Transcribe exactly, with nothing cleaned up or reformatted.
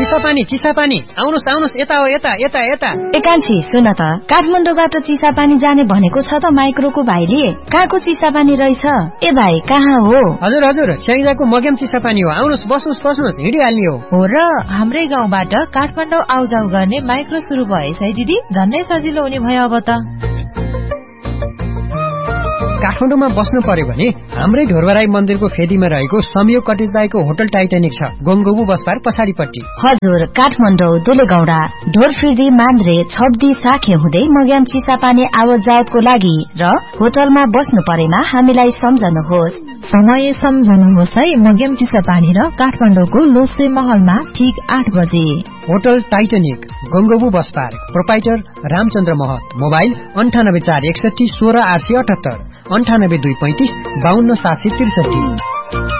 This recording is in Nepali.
चिसापानी चिसापानी आउनुस् आउनुस् यता हो यता यता यता एकान्छी सुन त काठमाडौँबाट चिसापानी जाने भनेको छ त माइक्रोको भाइले कहाँको चिसापानी रहेछ ए भाइ कहाँ हो हजुर हजुर स्याङ्जाको मग्याम चिसापानी हो आउनुस् बस्नुस् बस्नुस् हिँडिहाल्ने हो हो र हाम्रै गाउँबाट काठमाडौँ आउजाउ गर्ने माइक्रो सुरु भएछ है दिदी झन्नै सजिलो हुने भयो अब त काठमाडौँमा बस्नु पर्यो भने हाम्रै ढोरबराई मन्दिरको फेदीमा रहेको संयोग कटेज दाईको होटल टाइटानिक छ गंगोबु बसपार पछाडिपट्टि हजुर काठमाडौँ दुलेगौडा ढोरफिर्दी मान्द्रे छब्दी साखे हुँदै मग्याम चिसापानी आवत जावतको लागि र होटलमा बस्नु परेमा हामीलाई सम्झनुहोस् समय सम्झनुहोस् है मग्याम चिसापानी र काठमाडौँको लोसे महलमा ठीक आठ बजे hotel Titanic गंगोबु bus park proprietor Ramchandra महत मोबाइल अन्ठानब्बे चार एकसठी सोह्र आठ सय अठहत्तर अन्ठानब्बे दुई पैंतिस बाहन्न सात सय त्रिसठी